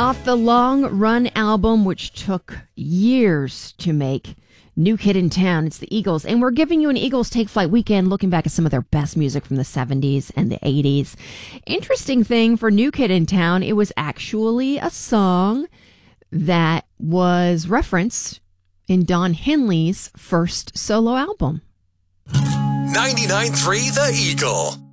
Off the Long Run album, which took years to make, New Kid in Town, it's the Eagles. And we're giving you an Eagles Take Flight weekend, looking back at some of their best music from the 70s and the 80s. Interesting thing for New Kid in Town, it was actually a song that was referenced in Don Henley's first solo album. 99.3 The Eagle.